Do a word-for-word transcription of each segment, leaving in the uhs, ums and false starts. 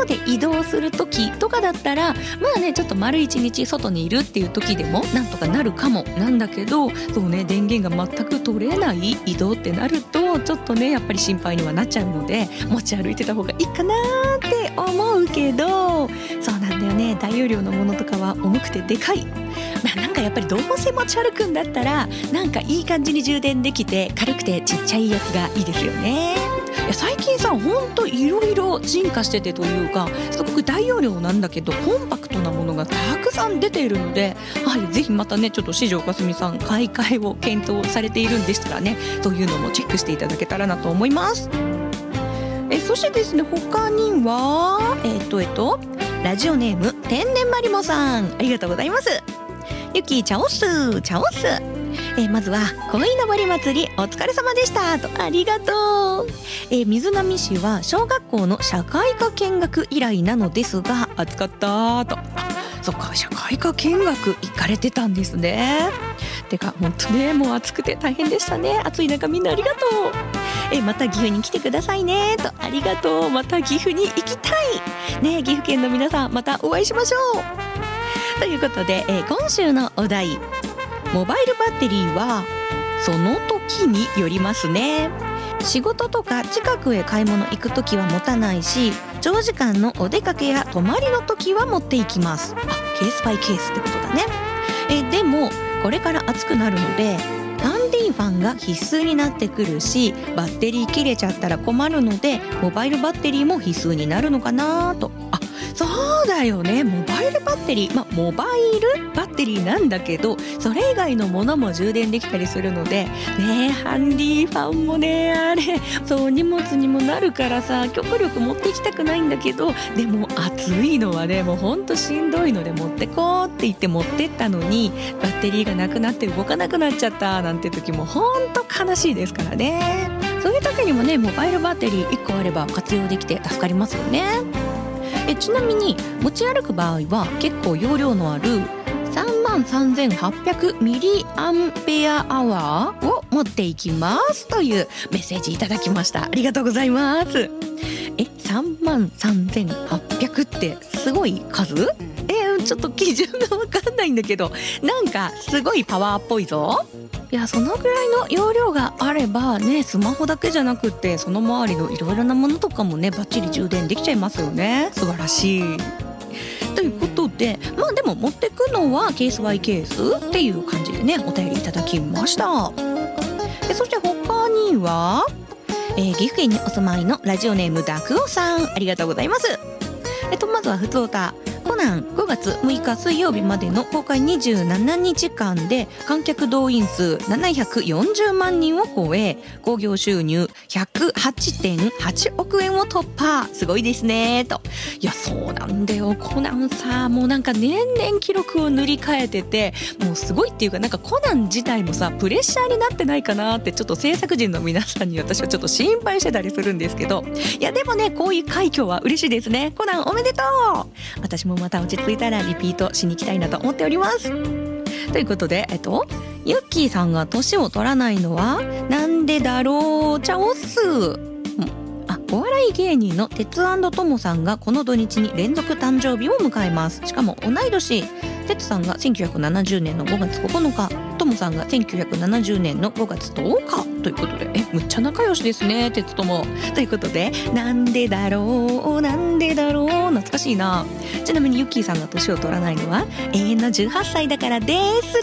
外で移動する時とかだったらまあねちょっと丸一日外にいるっていう時でもなんとかなるかもなんだけど、そうね電源が全く取れない移動ってなるとちょっとねやっぱり心配にはなっちゃうので持ち歩いてた方がいいかなって思うけど、そうなんだよね、大容量のものとかは重くてでかい。まあ、なんかやっぱりどうせ持ち歩くんだったらなんかいい感じに充電できて軽くてちっちゃいやつがいいですよね。いや最近さほんといろいろ進化しててというか、すごく大容量なんだけどコンパクトなものがたくさん出ているので、はい、ぜひまたねちょっと四条かすみさん買い替えを検討されているんでしたらね、そういうのもチェックしていただけたらなと思います。えそしてですね他にはえっとえっとラジオネーム天然マリモさん、ありがとうございます。ゆきチャオスチャオス、えまずは鯉のぼり祭りお疲れ様でしたと、ありがとう。え水波市は小学校の社会科見学以来なのですが暑かったと。そっか社会科見学行かれてたんですね。てか本当ねもう暑くて大変でしたね。暑い中みんなありがとう。えまた岐阜に来てくださいねと、ありがとう。また岐阜に行きたいね。岐阜県の皆さんまたお会いしましょうということで、え今週のお題、モバイルバッテリーはその時によりますね。仕事とか近くへ買い物行く時は持たないし、長時間のお出かけや泊まりの時は持っていきます。あ、ケースバイケースってことだね。えでもこれから暑くなるのでハンディファンが必須になってくるし、バッテリー切れちゃったら困るのでモバイルバッテリーも必須になるのかなと。あ、そうだよね、モバイルバッテリー、まあモバイルバッテリーなんだけどそれ以外のものも充電できたりするのでね、ハンディファンもねあれそう荷物にもなるからさ極力持っていきたくないんだけど、でも暑いのはねもうほんとしんどいので持ってこうって言って持ってったのにバッテリーがなくなって動かなくなっちゃったなんて時もほんと悲しいですからね。そういう時にもねモバイルバッテリーいっこあれば活用できて助かりますよね。えちなみに持ち歩く場合は結構容量のあるさんまんさんぜんはっぴゃくミリアンペアアワーを持っていきますというメッセージいただきました。ありがとうございます。えさんまんさんぜんはっぴゃくってすごい数？えちょっと基準が分かんないんだけどなんかすごいパワーっぽいぞ。いやそのぐらいの容量があればねスマホだけじゃなくってその周りのいろいろなものとかもねバッチリ充電できちゃいますよね。素晴らしい。ということでまあでも持ってくのはケースバイケースっていう感じでねお便りいただきました。でそして他には、えー、岐阜県にお住まいのラジオネームダクオさん、ありがとうございます。えっとまずはふつおたコナンごがつむいか水曜日までの公開にじゅうななにちかんで観客動員数ななひゃくよんじゅうまんにんを超え興行収入 ひゃくはちてんはちおくえんを突破、すごいですねと。いやそうなんだよ、コナンさもうなんか年々記録を塗り替えててもうすごいっていうかなんかコナン自体もさプレッシャーになってないかなってちょっと制作陣の皆さんに私はちょっと心配してたりするんですけど、いやでもねこういう快挙は嬉しいですね。コナンおめでとう。私もまた落ち着いたらリピートしに行きたいなと思っております。ということでえっとユッキーさんが年を取らないのはなんでだろうチャオス。あ、お笑い芸人の鉄&トモさんがこの土日に連続誕生日を迎えます。しかも同い年。鉄さんがせんきゅうひゃくななじゅうねんのごがつここのか、トモさんがせんきゅうひゃくななじゅうねんのごがつとおかということで、えむっちゃ仲良しですね鉄とも。ということでなんでだろうなんでだろう懐かしいな。ちなみにユッキーさんが年を取らないのは永遠のじゅうはっさいだからです。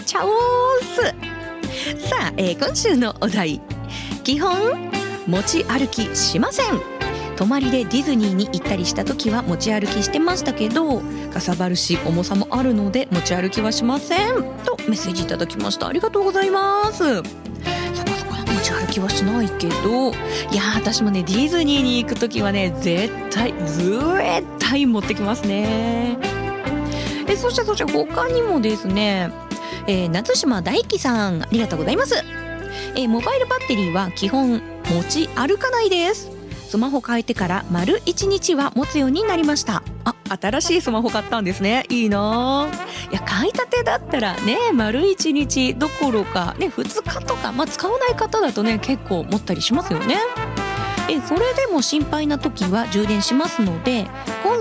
チャオース。さあ、えー、今週のお題、基本持ち歩きしません。泊まりでディズニーに行ったりした時は持ち歩きしてましたけどかさばるし重さもあるので持ち歩きはしませんとメッセージいただきました。ありがとうございます。そこそこ持ち歩きはしないけど、いや私もねディズニーに行く時はね絶対絶対持ってきますね。えそしてそして他にもですね、えー、夏島大輝さんありがとうございます。えー、モバイルバッテリーは基本持ち歩かないです。スマホ変えてから丸いちにちは持つようになりました。あ、新しいスマホ買ったんですね。いいな。いや買いたてだったらね丸いちにちどころかねふつかとか、まあ、使わない方だとね結構持ったりしますよね。えそれでも心配な時は充電しますので